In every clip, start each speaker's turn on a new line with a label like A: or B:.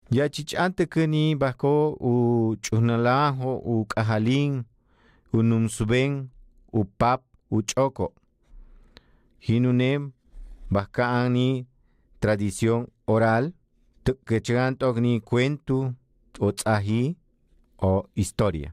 A: Ya chichante kani bako u chunalajo u kajalin u numsuben u pap u choko. Hinunem bakani tradición oral que ni cuento o tzahi o historia.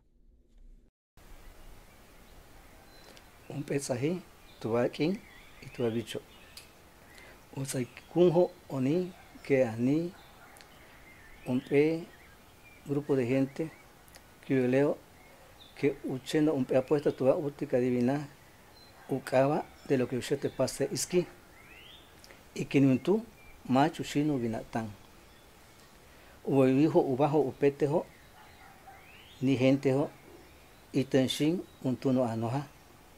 B: Un pesaje, tuvaquín y tuvabicho. O sea, kunjo oni que ani un grupo de gente que yo leo que uchendo un apuesta tuva útica divina ucaba de lo que usted te pase iski y que ni un tu macho chino vinatán. O hijo ubajo upetejo ni gentejo y tenshin un tuno anoja.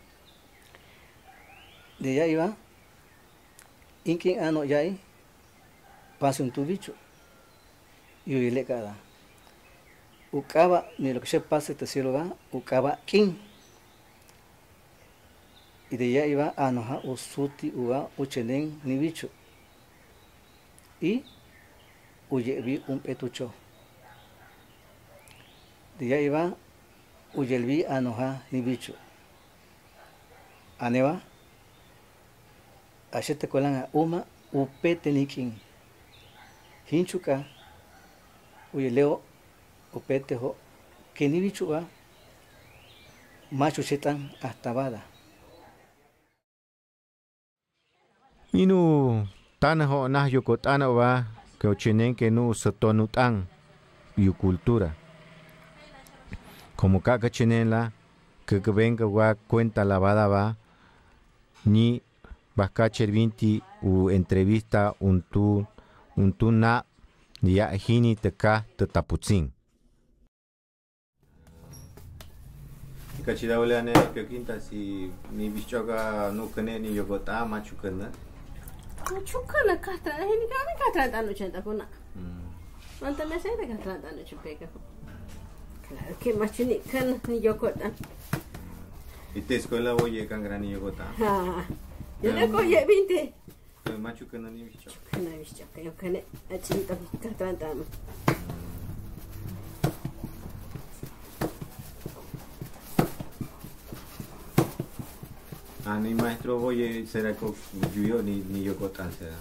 B: De allá iba, inquien ano yai, pase un tubicho, y le cada. Ucaba, ni lo que se pase te cielo va, ucaba king. Y de allá iba anoja, usuti, uva, uchenen, ni bicho. Y uyevi un petucho. De allá iba, uyelvi anoja, ni bicho. Aneva. Achete colanga uma upete nikin hinchuka uyeleo upete ho keni bichua macho chetan hasta bada
A: Inu tana ho na yokotana wa que ochinen que no sotonutan yu cultura. Como caca chinela que venga wa cuenta lavada va ni Baskacher vinti u entrevista un tu na ya hini teka tetaputzin. Kachida wala ne que quinta si ni bichoga no kene ni yogota machukana.
C: Machukana katra hini kana katra tanu chenta kuna. Manta me sai de katra tanu chupeka. Claro que machuni kan ni yogota.
A: Y te escuela oye kan gran ni yogota.
C: Yo le coge 20.
A: Machu que no ni bicho.
C: No he visto que yo que ne achinta catrantama.
A: Ni maestro oye será que yo ni yo cotan será.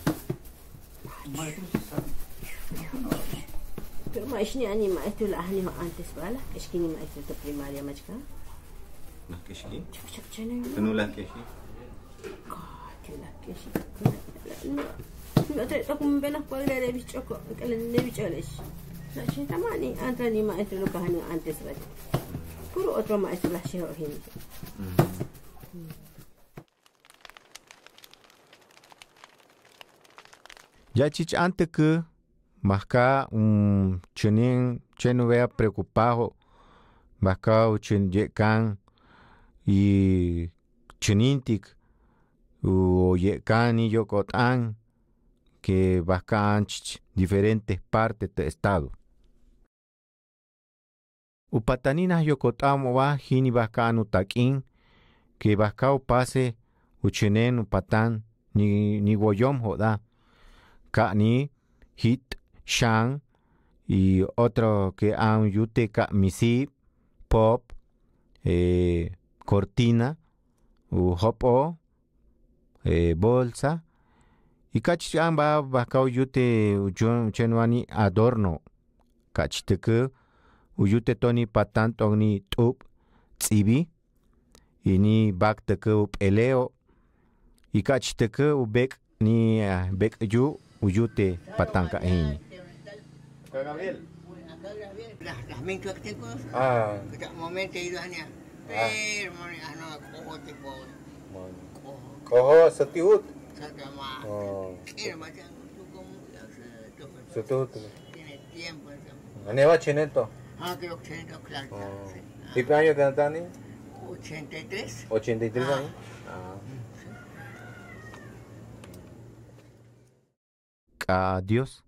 C: Pero más ni ani maestro la ani antes bala, es que ni maestro de primaria machka.
A: No que sí.
C: Chak
A: No la que sí.
C: No te toco un venas por el bichoco, que le bicholes. La chita mani, antes ni maestro lo cajano antes, puro otro maestro la llevo gente.
A: Ya chich antes que masca un cheno vea preocupado, masca un chen yekan y chenintik o yekan y yokotan que bascan diferentes partes del estado. Upataninas yokotamo va hini bascan utakin que bascao pase uchenen upatan ni woyom joda. Kani, hit, shang y otro que han yute misi, pop, cortina, hopo, bolsa. Y cachan va bacao yute chenuani adorno. Cachteke, uyute toni patan toni tup, tsibi, y ni bak teke up eleo. Y cachteke ubek ni bek yu. Uyute patanca ini.
D: Gabriel. Las mezclas que tengo. Que momento ido hanya. Pero ano cojo tipo.
A: Cojo satiut.
D: Satama. Era macam
A: Satiut.
D: Tiene tiempo.
A: Aneva cheneto.
D: Creo que cheneto claro.
A: ¿Y qué año tienes?
D: 83.
A: 83 años. Adiós.